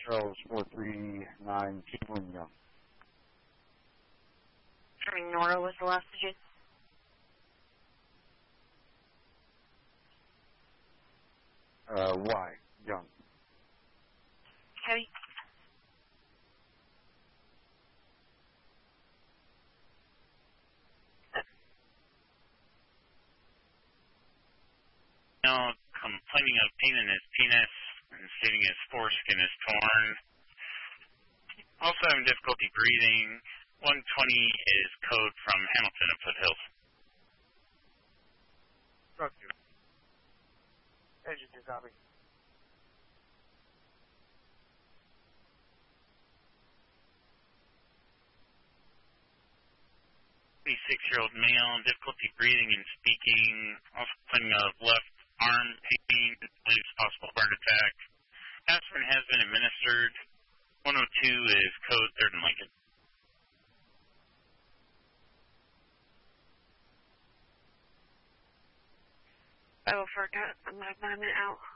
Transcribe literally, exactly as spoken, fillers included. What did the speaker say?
Charles four three nine two one Young. Charlie Nora was the last digit. Uh, Y, Young. Heavy. Now complaining of pain in his penis and stating his foreskin is torn. Also having difficulty breathing. one twenty is code from Hamilton and Foothills. Drug two. Agent two, copy. twenty-six-year-old male, difficulty breathing and speaking, also complaining of left arm pain, believes possible heart attack. Aspirin has been administered. one oh two is code third and Lincoln. five oh four, I'm nine minute out.